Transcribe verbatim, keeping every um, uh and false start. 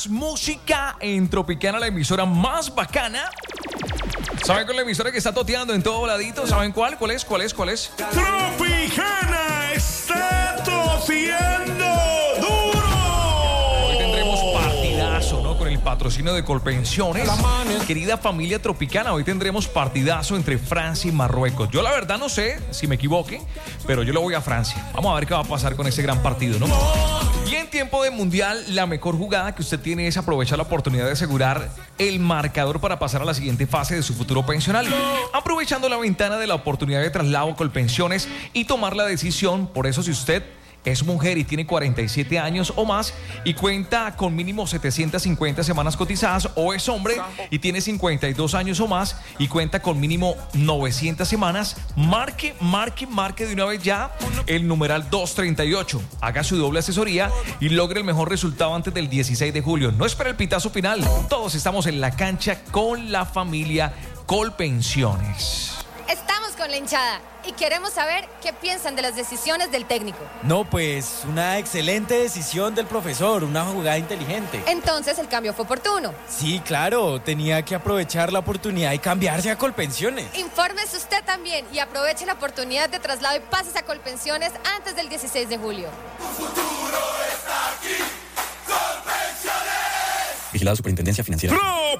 Música en Tropicana, la emisora más bacana. ¿Saben cuál es la emisora que está toteando en todo ladito? ¿Saben cuál? ¿Cuál es? ¿Cuál es? ¿Cuál es? Tropicana está toteando duro. Hoy tendremos partidazo, ¿no? Con el patrocinio de Colpensiones. Querida familia Tropicana, hoy tendremos partidazo entre Francia y Marruecos. Yo la verdad no sé si me equivoque, pero yo le voy a Francia. Vamos a ver qué va a pasar con ese gran partido, ¿no? Y en tiempo de mundial, la mejor jugada que usted tiene es aprovechar la oportunidad de asegurar el marcador para pasar a la siguiente fase de su futuro pensional, aprovechando la ventana de la oportunidad de traslado Colpensiones y tomar la decisión. Por eso, si usted es mujer y tiene cuarenta y siete años o más y cuenta con mínimo setecientas cincuenta semanas cotizadas, o es hombre y tiene cincuenta y dos años o más y cuenta con mínimo novecientas semanas, marque, marque, marque de una vez ya el numeral doscientos treinta y ocho. Haga su doble asesoría y logre el mejor resultado antes del dieciséis de julio. No espera el pitazo final. Todos estamos en la cancha con la familia Colpensiones. Estamos con la hinchada y queremos saber qué piensan de las decisiones del técnico. No, pues una excelente decisión del profesor, una jugada inteligente. Entonces el cambio fue oportuno. Sí, claro, tenía que aprovechar la oportunidad y cambiarse a Colpensiones. Infórmese usted también y aproveche la oportunidad de traslado y pases a Colpensiones antes del dieciséis de julio. Tu futuro está aquí. Colpensiones. Vigilado Superintendencia Financiera.